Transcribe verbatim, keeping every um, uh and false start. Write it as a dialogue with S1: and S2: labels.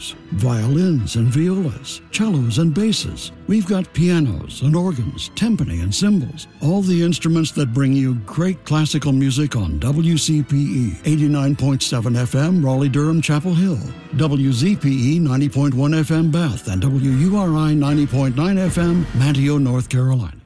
S1: violins and violas, cellos and basses. We've got pianos and organs, timpani and cymbals, all the instruments that bring you great classical music on W C P E eighty-nine point seven F M, Raleigh-Durham, Chapel Hill, W Z P E ninety point one F M, Bath, and W U R I ninety point nine F M, Manteo, North Carolina.